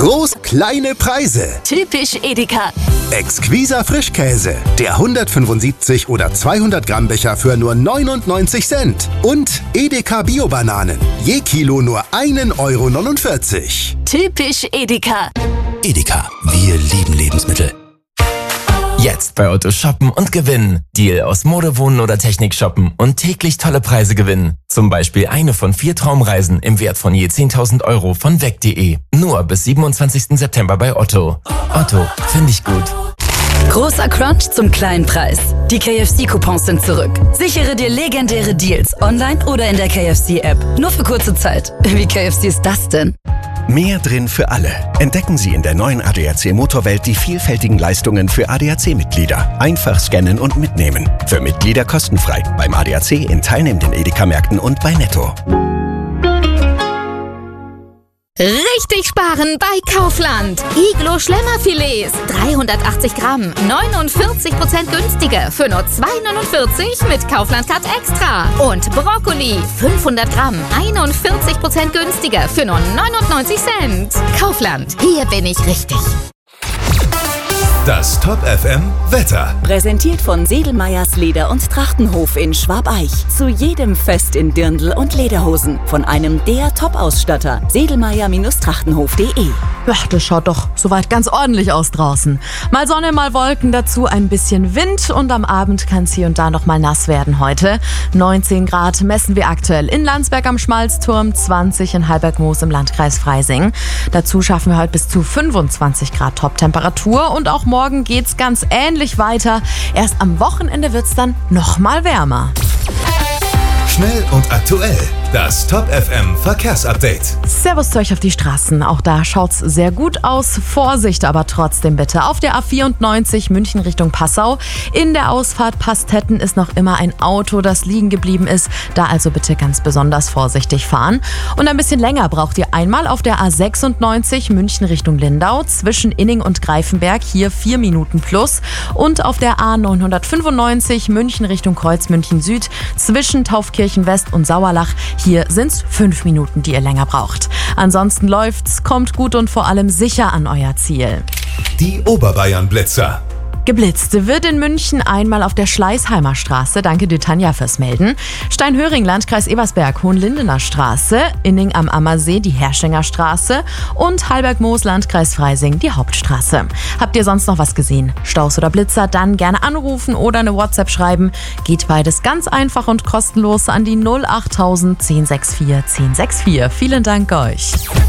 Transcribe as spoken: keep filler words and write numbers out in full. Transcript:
Groß kleine Preise. Typisch Edeka. Exquiser Frischkäse. Der hundertfünfundsiebzig oder zweihundert Gramm Becher für nur neunundneunzig Cent. Und Edeka Bio-Bananen. Je Kilo nur ein Euro neunundvierzig. Typisch Edeka. Edeka, wir lieben Lebensmittel. Jetzt bei Otto shoppen und gewinnen. Deal aus Mode, Wohnen oder Technik shoppen und täglich tolle Preise gewinnen. Zum Beispiel eine von vier Traumreisen im Wert von je zehntausend Euro von weg punkt de. Nur bis siebenundzwanzigsten September bei Otto. Otto, finde ich gut. Großer Crunch zum kleinen Preis. Die K F C-Coupons sind zurück. Sichere dir legendäre Deals online oder in der K F C-App. Nur für kurze Zeit. Wie K F C ist das denn? Mehr drin für alle. Entdecken Sie in der neuen A D A C Motorwelt die vielfältigen Leistungen für A D A C-Mitglieder. Einfach scannen und mitnehmen. Für Mitglieder kostenfrei. Beim A D A C in teilnehmenden Edeka-Märkten und bei Netto. Richtig sparen bei Kaufland. Iglo Schlemmerfilets, dreihundertachtzig Gramm, neunundvierzig Prozent günstiger für nur zwei neunundvierzig mit Kaufland Card Extra. Und Brokkoli, fünfhundert Gramm, einundvierzig Prozent günstiger für nur neunundneunzig Cent. Kaufland, hier bin ich richtig. Das Top F M Wetter. Präsentiert von Sedelmeyers Leder- und Trachtenhof in Schwabeich. Zu jedem Fest in Dirndl und Lederhosen. Von einem der Top-Ausstatter. Sedelmeyer Trachtenhof punkt de. Ja, das schaut doch soweit ganz ordentlich aus draußen. Mal Sonne, mal Wolken, dazu ein bisschen Wind und am Abend kann es hier und da noch mal nass werden heute. neunzehn Grad messen wir aktuell in Landsberg am Schmalzturm, zwanzig in Halbergmoos im Landkreis Freising. Dazu schaffen wir heute bis zu fünfundzwanzig Grad Top-Temperatur und auch morgen geht's ganz ähnlich weiter. Erst am Wochenende wird's dann noch mal wärmer. Schnell und aktuell. Das Top F M Verkehrsupdate. Servus zu euch auf die Straßen. Auch da schaut's sehr gut aus. Vorsicht aber trotzdem bitte. Auf der A vierundneunzig München Richtung Passau. In der Ausfahrt Pastetten ist noch immer ein Auto, das liegen geblieben ist. Da also bitte ganz besonders vorsichtig fahren. Und ein bisschen länger braucht ihr einmal auf der A sechsundneunzig München Richtung Lindau. Zwischen Inning und Greifenberg. Hier vier Minuten plus. Und auf der A neunhundertfünfundneunzig München Richtung Kreuzmünchen Süd. Zwischen Taufkirchen West und Sauerlach. Hier sind's fünf Minuten, die ihr länger braucht. Ansonsten läuft's, kommt gut und vor allem sicher an euer Ziel. Die Oberbayern-Blitzer. Geblitzt wird in München einmal auf der Schleißheimer Straße. Danke dir, Tanja, fürs Melden. Steinhöring, Landkreis Ebersberg, Hohenlindener Straße. Inning am Ammersee, die Herrschinger Straße. Und Halbergmoos, Landkreis Freising, die Hauptstraße. Habt ihr sonst noch was gesehen? Staus oder Blitzer? Dann gerne anrufen oder eine WhatsApp schreiben. Geht beides ganz einfach und kostenlos an die null achttausend zehn sechs vier zehn sechs vier. Vielen Dank euch.